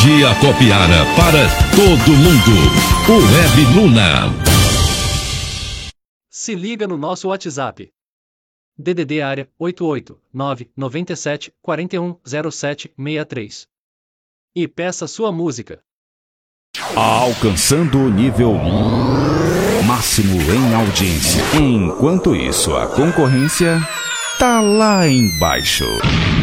Melodia Copiara para todo mundo. O Web Luna. Se liga no nosso WhatsApp. DDD área 88997410763. E peça sua música. Alcançando o nível máximo em audiência. Enquanto isso, a concorrência tá lá embaixo.